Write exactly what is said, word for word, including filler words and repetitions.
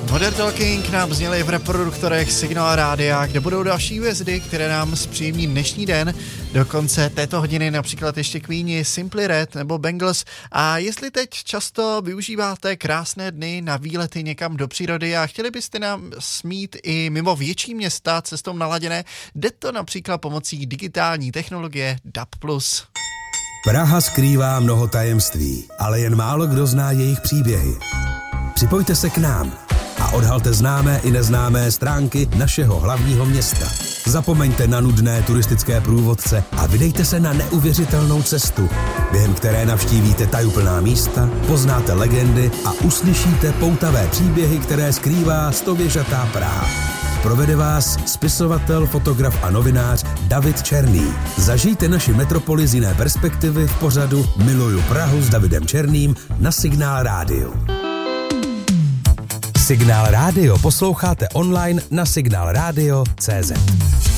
Modern Talking nám zněly v reproduktorech Signál Rádia, kde budou další hvězdy, které nám zpříjemní dnešní den. Do konce této hodiny například ještě Queeni, Simply Red nebo Bangles. A jestli teď často využíváte krásné dny na výlety někam do přírody a chtěli byste nám smít i mimo větší města cestou naladěné, jde to například pomocí digitální technologie D A B plus. Praha skrývá mnoho tajemství, ale jen málo kdo zná jejich příběhy. Připojte se k nám a odhalte známé i neznámé stránky našeho hlavního města. Zapomeňte na nudné turistické průvodce a vydejte se na neuvěřitelnou cestu, během které navštívíte tajuplná místa, poznáte legendy a uslyšíte poutavé příběhy, které skrývá stověžatá Praha. Provede vás spisovatel, fotograf a novinář David Černý. Zažijte naši metropoli z jiné perspektivy v pořadu Miluju Prahu s Davidem Černým na Signál Rádiu. Signál Rádio posloucháte online na signál radio tečka cé zet.